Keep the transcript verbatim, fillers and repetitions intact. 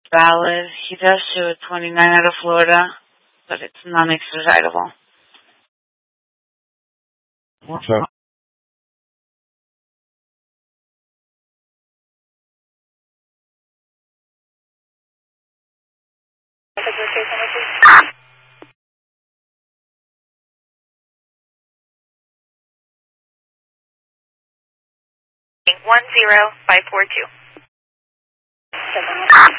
valid. He does show a twenty-nine out of Florida, but it's non-extraditable. What's up? One zero five four two.